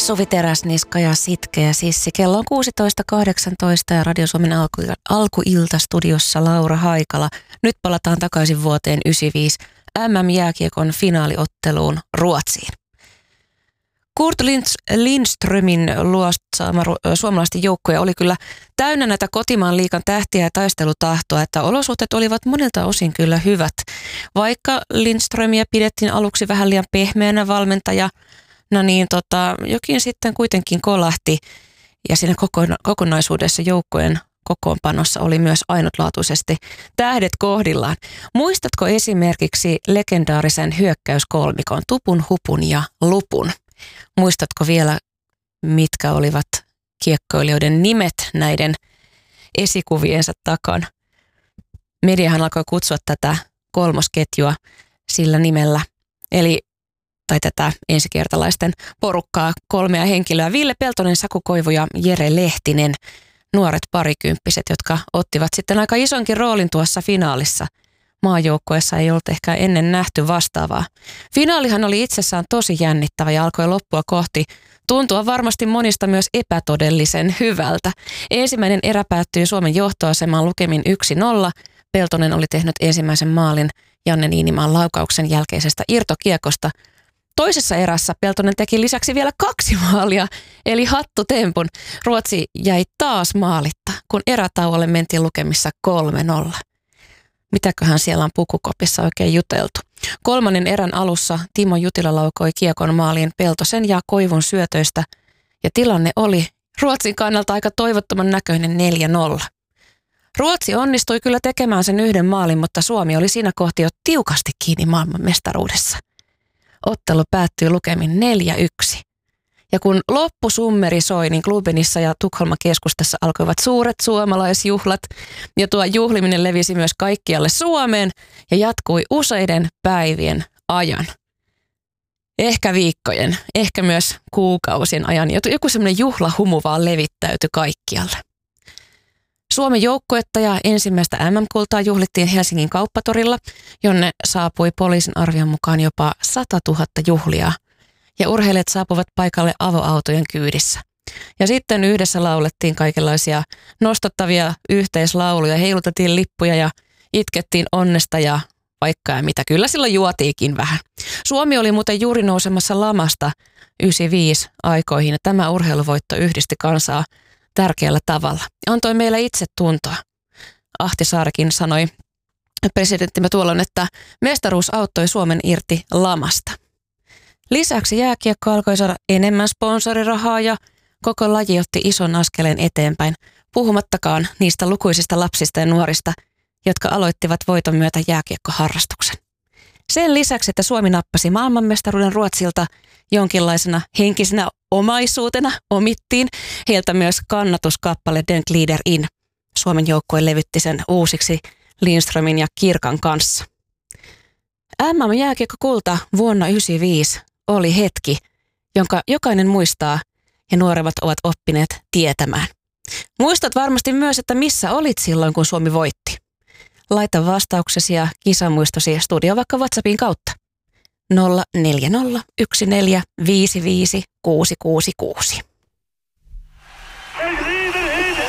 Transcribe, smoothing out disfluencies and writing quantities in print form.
Suvi Teräsniska ja Sitkeä Sissi. Kello on 16.18 ja Radio Suomen alkuiltastudiossa Laura Haikala. Nyt palataan takaisin vuoteen 1995 MM-jääkiekon finaaliotteluun Ruotsiin. Kurt Lindströmin luotsaama suomalaisten joukkoja oli kyllä täynnä näitä kotimaan liigan tähtiä ja taistelutahtoa, että olosuhteet olivat monilta osin kyllä hyvät. Vaikka Lindströmiä pidettiin aluksi vähän liian pehmeänä valmentaja, jokin sitten kuitenkin kolahti ja siinä kokonaisuudessa joukkojen kokoonpanossa oli myös ainutlaatuisesti tähdet kohdillaan. Muistatko esimerkiksi legendaarisen hyökkäyskolmikon Tupun, Hupun ja Lupun? Muistatko vielä, mitkä olivat kiekkoilijoiden nimet näiden esikuviensa takana? Mediahan alkoi kutsua tätä kolmosketjua sillä nimellä, tai tätä ensikertalaisten porukkaa, 3 henkilöä. Ville Peltonen, Saku Koivu ja Jere Lehtinen, nuoret parikymppiset, jotka ottivat sitten aika isonkin roolin tuossa finaalissa. Maajoukkueessa ei ollut ehkä ennen nähty vastaavaa. Finaalihan oli itsessään tosi jännittävä ja alkoi loppua kohti tuntua varmasti monista myös epätodellisen hyvältä. Ensimmäinen erä päättyi Suomen johtoasemaan lukemin 1-0. Peltonen oli tehnyt ensimmäisen maalin Janne Niinimaan laukauksen jälkeisestä irtokiekosta. Toisessa erässä Peltonen teki lisäksi vielä 2 maalia, eli hattutempun. Ruotsi jäi taas maalitta, kun erätauolle mentiin lukemissa 3-0. Mitäköhän siellä on pukukopissa oikein juteltu? 3. erän alussa Timo Jutila laukoi kiekon maaliin Peltosen ja Koivun syötöistä, ja tilanne oli Ruotsin kannalta aika toivottoman näköinen 4-0. Ruotsi onnistui kyllä tekemään sen 1 maalin, mutta Suomi oli siinä kohti jo tiukasti kiinni maailmanmestaruudessa. Ottelu päättyi lukemin 4-1. Ja kun loppusummeri soi, niin Klubenissa ja Tukholman keskustassa alkoivat suuret suomalaisjuhlat. Ja tuo juhliminen levisi myös kaikkialle Suomeen ja jatkui useiden päivien ajan. Ehkä viikkojen, ehkä myös kuukausien ajan. Joku semmoinen juhlahumu vaan levittäytyi kaikkialle. Suomen joukkuetta ja ensimmäistä MM-kultaa juhlittiin Helsingin kauppatorilla, jonne saapui poliisin arvion mukaan jopa 100 000 juhlijaa. Ja urheilijat saapuvat paikalle avoautojen kyydissä. Ja sitten yhdessä laulettiin kaikenlaisia nostattavia yhteislauluja, heilutettiin lippuja ja itkettiin onnesta ja vaikka ja mitä. Kyllä silloin juotiikin vähän. Suomi oli muuten juuri nousemassa lamasta 95 aikoihin ja tämä urheiluvoitto yhdisti kansaa tärkeällä tavalla. Antoi meille itsetuntoa. Ahti Saarikin sanoi presidenttimme tuolloin, että mestaruus auttoi Suomen irti lamasta. Lisäksi jääkiekko alkoi saada enemmän sponsorirahaa ja koko laji otti ison askeleen eteenpäin, puhumattakaan niistä lukuisista lapsista ja nuorista, jotka aloittivat voiton myötä jääkiekkoharrastuksen. Sen lisäksi, että Suomi nappasi maailmanmestaruuden Ruotsilta jonkinlaisena henkisenä omaisuutena, omittiin heiltä myös kannatuskappale Den Glider In. Suomen joukkue levytti sen uusiksi Lindströmin ja Kirkan kanssa. MM-jääkiekkokulta vuonna 1995 oli hetki, jonka jokainen muistaa ja nuoremmat ovat oppineet tietämään. Muistat varmasti myös, että missä olit silloin, kun Suomi voitti. Laita vastauksesi ja kisamuistosi studio vaikka WhatsAppin kautta. 040 14 55 666.